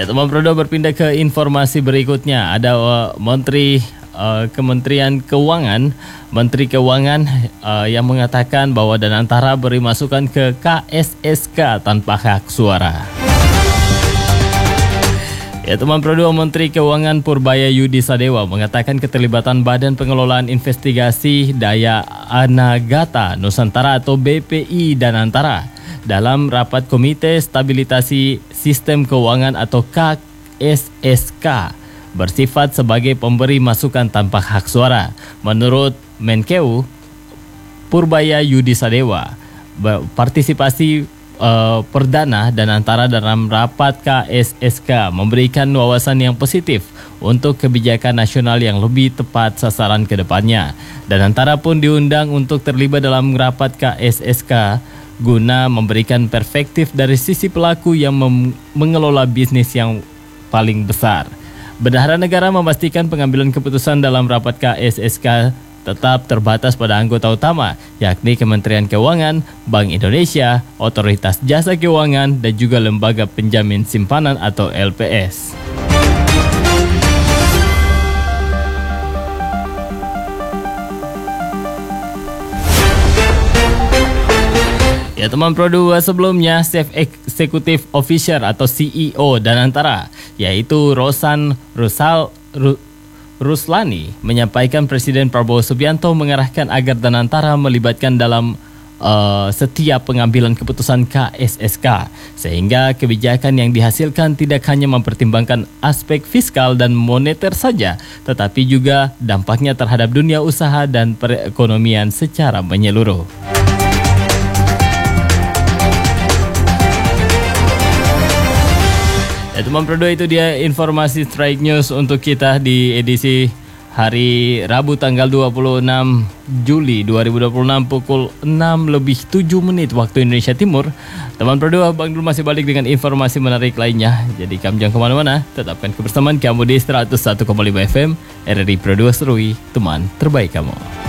Ya, teman Prodo, berpindah ke informasi berikutnya. Ada Kementerian Keuangan, Menteri Keuangan yang mengatakan bahwa Danantara beri masukan ke KSSK tanpa hak suara. Ya, teman Prodo, Menteri Keuangan Purbaya Yudi Sadewa mengatakan keterlibatan Badan Pengelolaan Investigasi Daya Anagata Nusantara atau BPI Danantara dalam rapat Komite Stabilisasi Sistem Keuangan atau KSSK bersifat sebagai pemberi masukan tanpa hak suara. Menurut Menkeu Purbaya Yudi Sadewa, partisipasi perdana Danantara dalam rapat KSSK memberikan wawasan yang positif untuk kebijakan nasional yang lebih tepat sasaran ke depannya. Danantara pun diundang untuk terlibat dalam rapat KSSK guna memberikan perspektif dari sisi pelaku yang mengelola bisnis yang paling besar. Bendahara negara memastikan pengambilan keputusan dalam rapat KSSK tetap terbatas pada anggota utama, yakni Kementerian Keuangan, Bank Indonesia, Otoritas Jasa Keuangan, dan juga Lembaga Penjamin Simpanan atau LPS. Ya, teman Pro2, sebelumnya Chief Executive Officer atau CEO Danantara, yaitu Rosan Ruslani, menyampaikan Presiden Prabowo Subianto mengarahkan agar Danantara melibatkan dalam setiap pengambilan keputusan KSSK, sehingga kebijakan yang dihasilkan tidak hanya mempertimbangkan aspek fiskal dan moneter saja, tetapi juga dampaknya terhadap dunia usaha dan perekonomian secara menyeluruh. Ya, teman Pro2, itu dia informasi Strike News untuk kita di edisi hari Rabu tanggal 26 Juli 2026 pukul 6:07 waktu Indonesia Timur. Teman Pro2, Bang Dul masih balik dengan informasi menarik lainnya. Jadi kamu jangan kemana-mana, tetapkan kebersamaan kamu di 101,5 FM RRI Pro2 Serui, teman terbaik kamu.